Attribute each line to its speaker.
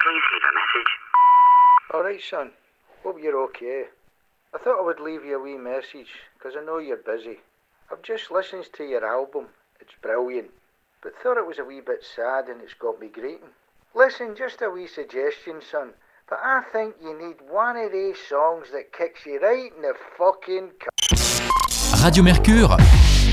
Speaker 1: Please leave a message.
Speaker 2: Alright, son. Hope you're okay. I thought I would leave you a wee message, because I know you're busy. I've just listened to your album. It's brilliant. But thought it was a wee bit sad and it's got me greeting. Listen, just a wee suggestion, son. But I think you need one of these songs that kicks you right in the fucking...
Speaker 3: Radio Mercure